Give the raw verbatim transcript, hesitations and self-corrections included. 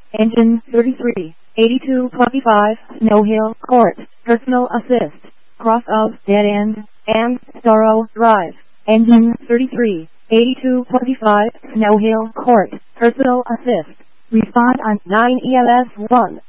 Engine thirty-three, eighty-two twenty-five, Snow Hill Court, Personal Assist, cross of Dead End, and Storrow Drive. Engine thirty-three, eighty-two twenty-five, Snow Hill Court, Personal Assist. Respond on nine E L S one.